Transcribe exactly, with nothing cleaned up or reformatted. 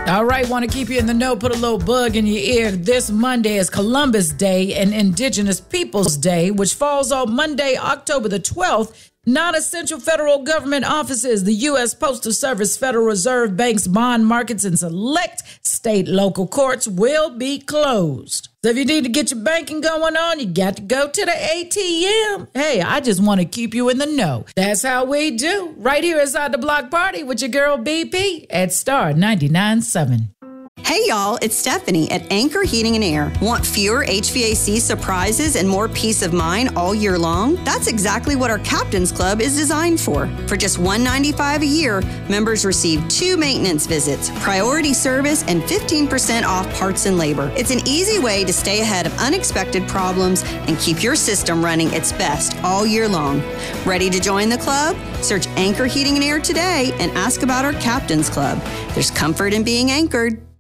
All right, want to keep you in the know, put a little bug in your ear. This Monday is Columbus Day and Indigenous Peoples Day, which falls on Monday, October the twelfth. Non-essential federal government offices, the U S Postal Service, Federal Reserve Banks, bond markets, and select state local courts will be closed. So if you need to get your banking going on, you got to go to the A T M. Hey, I just want to keep you in the know. That's how we do. Right here inside the Block Party with your girl B P at Star ninety-nine point seven. Hey y'all, it's Stephanie at Anchor Heating and Air. Want fewer H V A C surprises and more peace of mind all year long? That's exactly what our Captain's Club is designed for. For just one hundred ninety-five dollars a year, members receive two maintenance visits, priority service, and fifteen percent off parts and labor. It's an easy way to stay ahead of unexpected problems and keep your system running its best all year long. Ready to join the club? Search Anchor Heating and Air today and ask about our Captain's Club. There's comfort in being anchored.